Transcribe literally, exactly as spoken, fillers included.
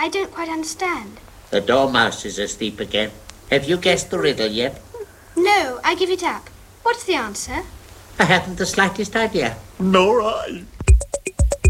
I don't quite understand. The Dormouse is asleep again. Have you guessed the riddle yet? No, I give it up. What's the answer? I haven't the slightest idea. Nor I.